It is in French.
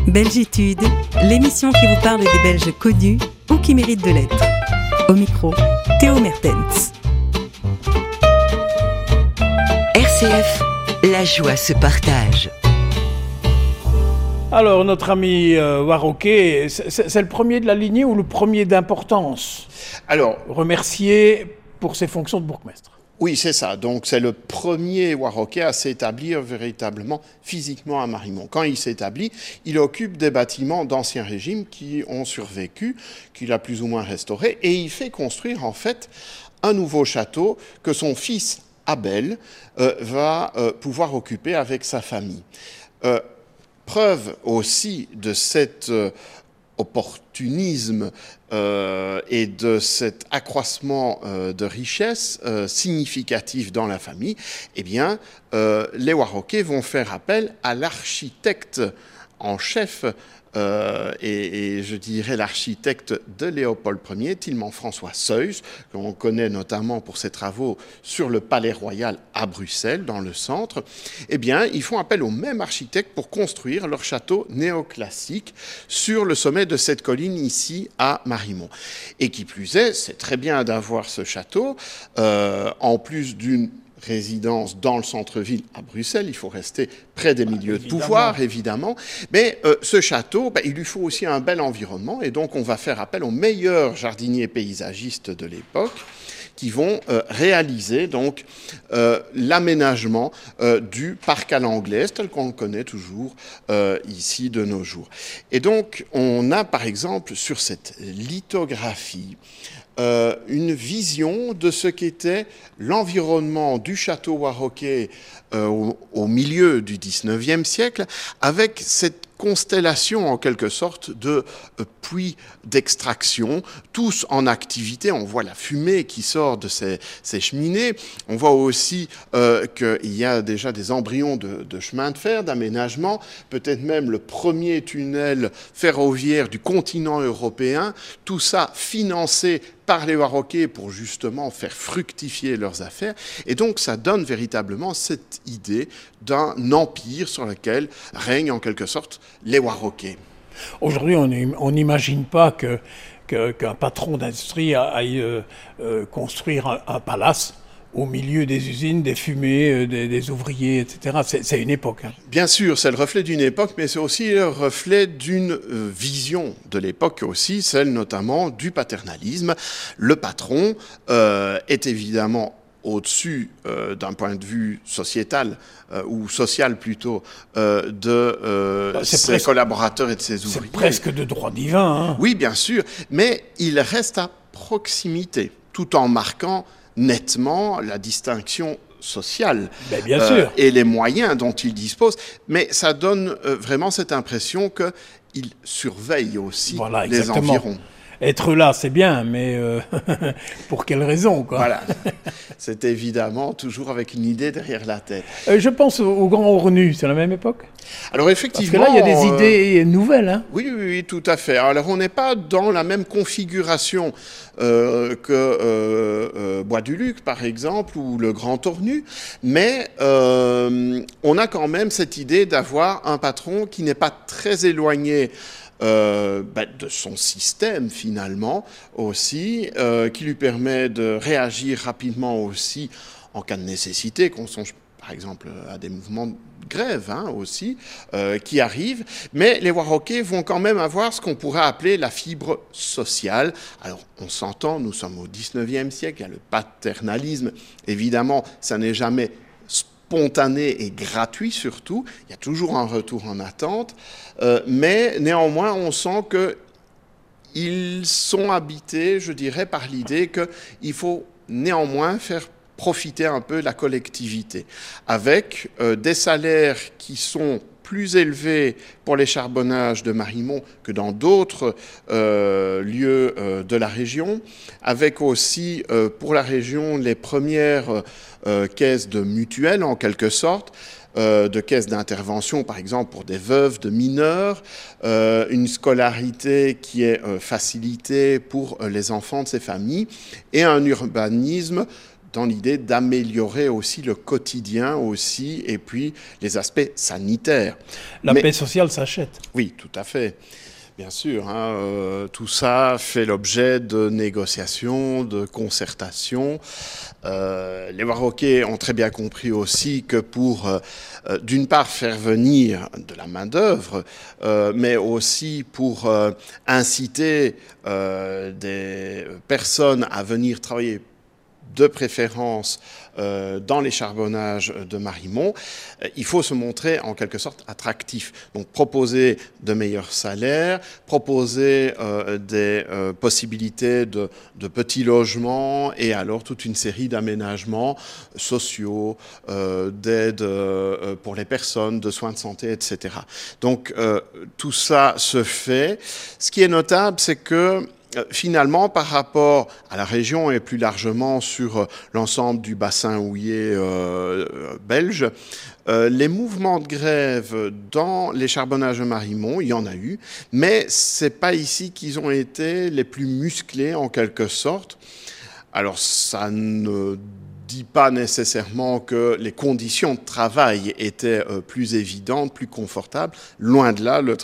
Belgitude, l'émission qui vous parle des Belges connus ou qui méritent de l'être. Au micro, Théo Mertens. RCF, la joie se partage. Alors, notre ami Warroquet, c'est le premier de la lignée ou le premier d'importance ? Alors, remercié pour ses fonctions de bourgmestre. Oui, c'est ça. Donc, c'est le premier Warroquais à s'établir véritablement physiquement à Marimont. Quand il s'établit, il occupe des bâtiments d'Ancien Régime qui ont survécu, qu'il a plus ou moins restaurés, et il fait construire en fait un nouveau château que son fils Abel va pouvoir occuper avec sa famille. Preuve aussi de cet opportunisme et de cet accroissement de richesse significatif dans la famille, eh bien, les Warroquais vont faire appel à l'architecte en chef et je dirais l'architecte de Léopold Ier, Tilman François Seuys, qu'on connaît notamment pour ses travaux sur le Palais Royal à Bruxelles, dans le centre. Eh bien, ils font appel au même architecte pour construire leur château néoclassique sur le sommet de cette colline ici à Marimont. Et qui plus est, c'est très bien d'avoir ce château, en plus d'une résidence dans le centre-ville à Bruxelles, il faut rester près des milieux de pouvoir, évidemment. Mais ce château, il lui faut aussi un bel environnement, et donc on va faire appel aux meilleurs jardiniers paysagistes de l'époque, qui vont réaliser donc l'aménagement du parc à l'anglaise, tel qu'on le connaît toujours ici de nos jours. Et donc, on a par exemple sur cette lithographie une vision de ce qu'était l'environnement du château Warroquais au milieu du XIXe siècle, avec cette constellation en quelque sorte de puits d'extraction, tous en activité. On voit la fumée qui sort de ces cheminées. On voit aussi qu'il y a déjà des embryons de chemin de fer, d'aménagement, peut-être même le premier tunnel ferroviaire du continent européen. Tout ça financé par les Warroquais pour justement faire fructifier leurs affaires. Et donc, ça donne véritablement cette idée d'un empire sur lequel règnent en quelque sorte les Warroquais. Aujourd'hui, on n'imagine pas qu'un patron d'industrie aille construire un palace au milieu des usines, des fumées, des ouvriers, etc. C'est une époque. Bien sûr, c'est le reflet d'une époque, mais c'est aussi le reflet d'une vision de l'époque aussi, celle notamment du paternalisme. Le patron est évidemment au-dessus d'un point de vue sociétal, ou social plutôt, de ses collaborateurs et de ses ouvriers. C'est presque de droit divin. Hein. Oui, bien sûr, mais il reste à proximité, tout en marquant nettement la distinction sociale bien sûr. Et les moyens dont il dispose. Mais ça donne vraiment cette impression qu'il surveille aussi les environs. Être là, c'est bien, mais pour quelle raison, quoi ? Voilà, c'est évidemment toujours avec une idée derrière la tête. Je pense au Grand Ornu, c'est la même époque ? Alors effectivement... Parce que là, il y a des idées nouvelles. Hein. Oui, tout à fait. Alors on n'est pas dans la même configuration que Bois du Luc, par exemple, ou le Grand Ornu, mais on a quand même cette idée d'avoir un patron qui n'est pas très éloigné de son système finalement aussi, qui lui permet de réagir rapidement aussi en cas de nécessité, qu'on songe par exemple à des mouvements de grève aussi, qui arrivent, mais les Warroquais vont quand même avoir ce qu'on pourrait appeler la fibre sociale. Alors on s'entend, nous sommes au XIXe siècle, il y a le paternalisme, évidemment ça n'est jamais spontané et gratuit surtout, il y a toujours un retour en attente, mais néanmoins on sent qu'ils sont habités, je dirais, par l'idée qu'il faut néanmoins faire profiter un peu la collectivité, avec des salaires qui sont plus élevés pour les charbonnages de Marimont que dans d'autres lieux de la région, avec aussi pour la région les premières caisses de mutuelles en quelque sorte, de caisses d'intervention, par exemple pour des veuves de mineurs, une scolarité qui est facilitée pour les enfants de ces familles, et un urbanisme dans l'idée d'améliorer aussi le quotidien aussi, et puis les aspects sanitaires. La paix sociale s'achète. Oui, tout à fait. Bien sûr, tout ça fait l'objet de négociations, de concertations. Les Marocains ont très bien compris aussi que pour, d'une part, faire venir de la main-d'œuvre, mais aussi pour inciter des personnes à venir travailler de préférence dans les charbonnages de Marimont, il faut se montrer en quelque sorte attractif. Donc proposer de meilleurs salaires, proposer des possibilités de petits logements et alors toute une série d'aménagements sociaux, d'aides pour les personnes, de soins de santé, etc. Donc tout ça se fait. Ce qui est notable, c'est que finalement, par rapport à la région et plus largement sur l'ensemble du bassin houiller belge, les mouvements de grève dans les charbonnages de Marimont, il y en a eu, mais c'est pas ici qu'ils ont été les plus musclés en quelque sorte. Alors ça ne dit pas nécessairement que les conditions de travail étaient plus évidentes, plus confortables. Loin de là, le